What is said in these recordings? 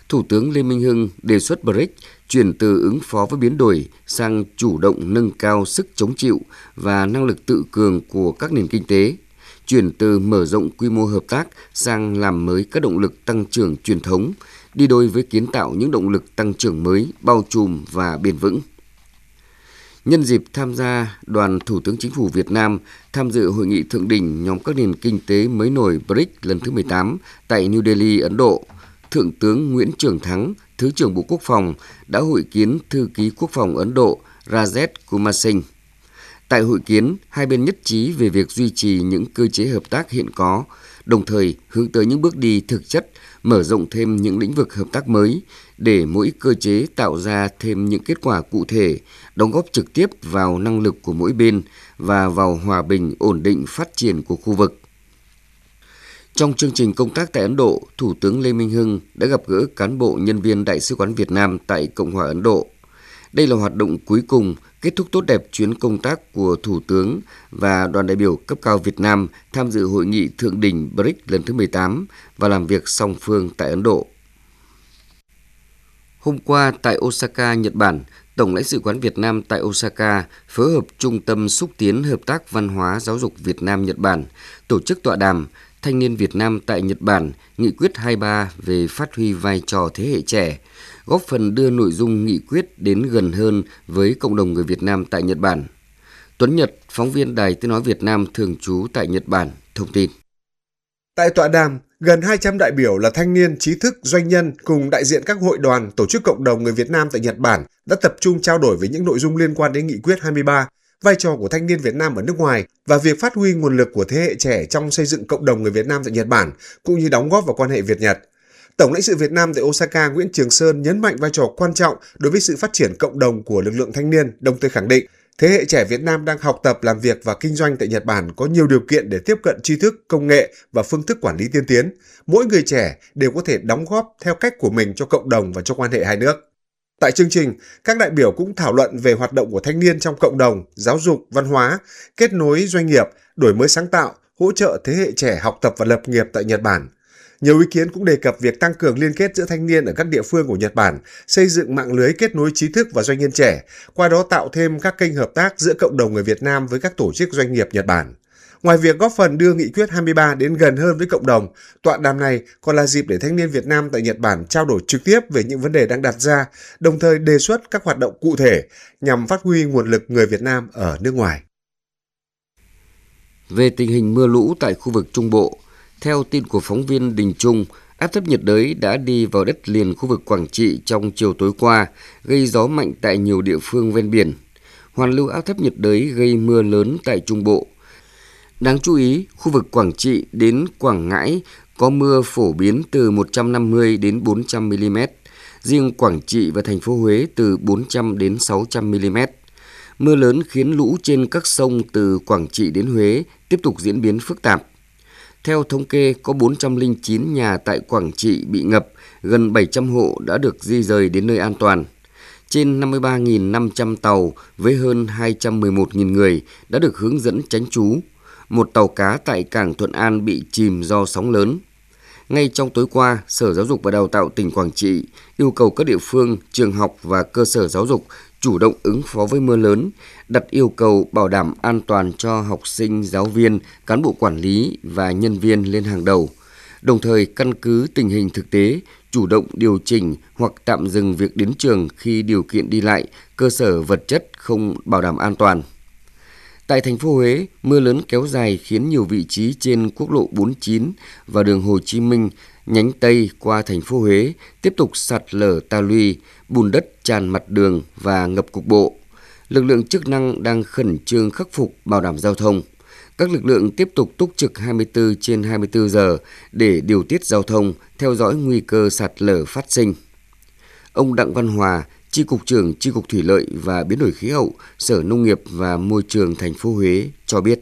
Thủ tướng Lê Minh Hưng đề xuất BRICS chuyển từ ứng phó với biến đổi sang chủ động nâng cao sức chống chịu và năng lực tự cường của các nền kinh tế, chuyển từ mở rộng quy mô hợp tác sang làm mới các động lực tăng trưởng truyền thống, đi đôi với kiến tạo những động lực tăng trưởng mới, bao trùm và bền vững. Nhân dịp tham gia đoàn Thủ tướng Chính phủ Việt Nam tham dự hội nghị thượng đỉnh nhóm các nền kinh tế mới nổi BRICS lần thứ 18 tại New Delhi, Ấn Độ, Thượng tướng Nguyễn Trường Thắng, Thứ trưởng Bộ Quốc phòng đã hội kiến Thư ký Quốc phòng Ấn Độ Rajesh Kumar Singh. Tại hội kiến, hai bên nhất trí về việc duy trì những cơ chế hợp tác hiện có, đồng thời hướng tới những bước đi thực chất, mở rộng thêm những lĩnh vực hợp tác mới để mỗi cơ chế tạo ra thêm những kết quả cụ thể, đóng góp trực tiếp vào năng lực của mỗi bên và vào hòa bình, ổn định, phát triển của khu vực. Trong chương trình công tác tại Ấn Độ, Thủ tướng Lê Minh Hưng đã gặp gỡ cán bộ nhân viên Đại sứ quán Việt Nam tại Cộng hòa Ấn Độ. Đây là hoạt động cuối cùng kết thúc tốt đẹp chuyến công tác của Thủ tướng và đoàn đại biểu cấp cao Việt Nam tham dự hội nghị thượng đỉnh BRICS lần thứ 18 và làm việc song phương tại Ấn Độ. Hôm qua tại Osaka, Nhật Bản, Tổng lãnh sự quán Việt Nam tại Osaka phối hợp Trung tâm xúc tiến hợp tác văn hóa giáo dục Việt Nam-Nhật Bản tổ chức tọa đàm Thanh niên Việt Nam tại Nhật Bản, Nghị quyết 23 về phát huy vai trò thế hệ trẻ, góp phần đưa nội dung nghị quyết đến gần hơn với cộng đồng người Việt Nam tại Nhật Bản. Tuấn Nhật, phóng viên Đài Tiếng nói Việt Nam thường trú tại Nhật Bản, thông tin. Tại tọa đàm, gần 200 đại biểu là thanh niên, trí thức, doanh nhân cùng đại diện các hội đoàn, tổ chức cộng đồng người Việt Nam tại Nhật Bản đã tập trung trao đổi về những nội dung liên quan đến Nghị quyết 23, vai trò của thanh niên Việt Nam ở nước ngoài và việc phát huy nguồn lực của thế hệ trẻ trong xây dựng cộng đồng người Việt Nam tại Nhật Bản, cũng như đóng góp vào quan hệ Việt-Nhật. Tổng lãnh sự Việt Nam tại Osaka Nguyễn Trường Sơn nhấn mạnh vai trò quan trọng đối với sự phát triển cộng đồng của lực lượng thanh niên, đồng thời khẳng định thế hệ trẻ Việt Nam đang học tập, làm việc và kinh doanh tại Nhật Bản có nhiều điều kiện để tiếp cận tri thức, công nghệ và phương thức quản lý tiên tiến. Mỗi người trẻ đều có thể đóng góp theo cách của mình cho cộng đồng và cho quan hệ hai nước. Tại chương trình, các đại biểu cũng thảo luận về hoạt động của thanh niên trong cộng đồng, giáo dục, văn hóa, kết nối doanh nghiệp, đổi mới sáng tạo, hỗ trợ thế hệ trẻ học tập và lập nghiệp tại Nhật Bản. Nhiều ý kiến cũng đề cập việc tăng cường liên kết giữa thanh niên ở các địa phương của Nhật Bản, xây dựng mạng lưới kết nối trí thức và doanh nhân trẻ, qua đó tạo thêm các kênh hợp tác giữa cộng đồng người Việt Nam với các tổ chức doanh nghiệp Nhật Bản. Ngoài việc góp phần đưa Nghị quyết 23 đến gần hơn với cộng đồng, tọa đàm này còn là dịp để thanh niên Việt Nam tại Nhật Bản trao đổi trực tiếp về những vấn đề đang đặt ra, đồng thời đề xuất các hoạt động cụ thể nhằm phát huy nguồn lực người Việt Nam ở nước ngoài. Về tình hình mưa lũ tại khu vực Trung Bộ, theo tin của phóng viên Đình Trung, áp thấp nhiệt đới đã đi vào đất liền khu vực Quảng Trị trong chiều tối qua, gây gió mạnh tại nhiều địa phương ven biển. Hoàn lưu áp thấp nhiệt đới gây mưa lớn tại Trung Bộ. Đáng chú ý, khu vực Quảng Trị đến Quảng Ngãi có mưa phổ biến từ 150 đến 400 mm, riêng Quảng Trị và thành phố Huế từ 400 đến 600 mm. Mưa lớn khiến lũ trên các sông từ Quảng Trị đến Huế tiếp tục diễn biến phức tạp. Theo thống kê, có 409 nhà tại Quảng Trị bị ngập, gần 700 hộ đã được di rời đến nơi an toàn. Trên 53.500 tàu với hơn 211.000 người đã được hướng dẫn tránh trú. Một tàu cá tại cảng Thuận An bị chìm do sóng lớn. Ngay trong tối qua, Sở Giáo dục và Đào tạo tỉnh Quảng Trị yêu cầu các địa phương, trường học và cơ sở giáo dục chủ động ứng phó với mưa lớn, đặt yêu cầu bảo đảm an toàn cho học sinh, giáo viên, cán bộ quản lý và nhân viên lên hàng đầu. Đồng thời, căn cứ tình hình thực tế, chủ động điều chỉnh hoặc tạm dừng việc đến trường khi điều kiện đi lại, cơ sở vật chất không bảo đảm an toàn. Tại thành phố Huế, mưa lớn kéo dài khiến nhiều vị trí trên quốc lộ 49 và đường Hồ Chí Minh nhánh Tây qua thành phố Huế tiếp tục sạt lở ta luy, bùn đất tràn mặt đường và ngập cục bộ. Lực lượng chức năng đang khẩn trương khắc phục bảo đảm giao thông. Các lực lượng tiếp tục túc trực 24/24 giờ để điều tiết giao thông, theo dõi nguy cơ sạt lở phát sinh. Ông Đặng Văn Hòa, Chi cục trưởng Chi cục Thủy lợi và Biến đổi khí hậu, Sở Nông nghiệp và Môi trường thành phố Huế cho biết.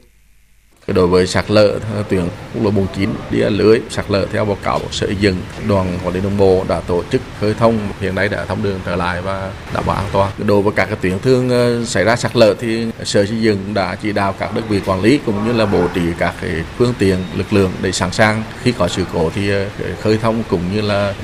Đối với sạt lở tuyến quốc lộ 49 đi lưới sạt lở theo báo cáo của Sở Xây dựng, đoàn quản lý đường bộ đã tổ chức khơi thông, hiện nay đã thông đường trở lại và đảm bảo an toàn. Đối với các tuyến thường xảy ra sạt lở thì Sở Xây dựng đã chỉ đạo các đơn vị quản lý cũng như là bố trí các phương tiện lực lượng để sẵn sàng khi có sự cố thì khơi thông cũng như là